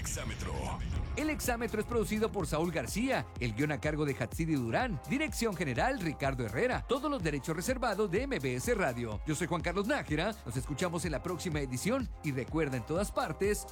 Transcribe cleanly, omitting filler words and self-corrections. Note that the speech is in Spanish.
Exámetro. El Exámetro es producido por Saúl García, el guión a cargo de Hatsidi Durán, dirección general Ricardo Herrera, todos los derechos reservados de MBS Radio. Yo soy Juan Carlos Nájera, nos escuchamos en la próxima edición y recuerda en todas partes,